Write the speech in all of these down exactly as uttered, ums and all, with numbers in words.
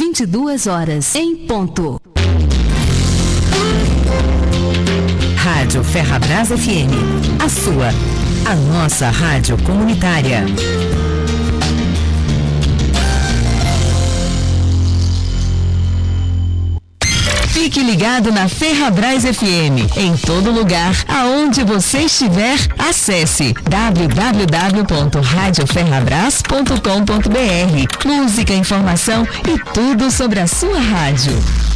vinte e duas horas em ponto. Rádio Ferrabras F M, a sua, a nossa rádio comunitária. Fique ligado na Ferrabras F M, em todo lugar, aonde você estiver, acesse w w w ponto rádio ferrabras ponto com ponto b r. Música, informação e tudo sobre a sua rádio.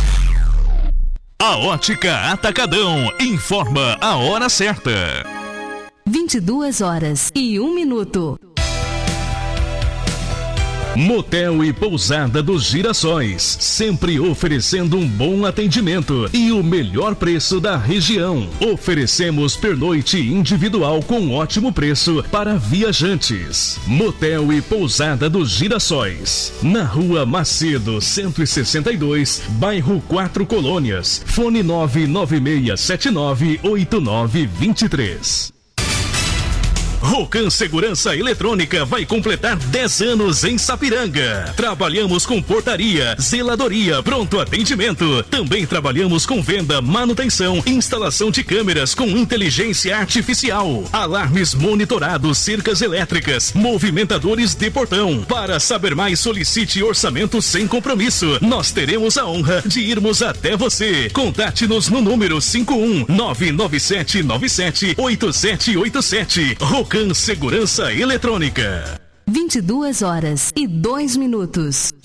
A Ótica Atacadão informa a hora certa. vinte e duas horas e um minuto. Motel e Pousada dos Girassóis, sempre oferecendo um bom atendimento e o melhor preço da região. Oferecemos pernoite individual com ótimo preço para viajantes. Motel e Pousada dos Girassóis, na Rua Macedo cento e sessenta e dois, bairro Quatro Colônias. Fone nove nove seis sete nove oito nove dois três. Rocan Segurança Eletrônica vai completar dez anos em Sapiranga. Trabalhamos com portaria, zeladoria, pronto atendimento. Também trabalhamos com venda, manutenção, instalação de câmeras com inteligência artificial, alarmes monitorados, cercas elétricas, movimentadores de portão. Para saber mais, solicite orçamento sem compromisso. Nós teremos a honra de irmos até você. Contate-nos no número cinco um nove nove sete nove sete oito sete oito sete. Rocan Segurança Eletrônica. vinte e duas horas e dois minutos.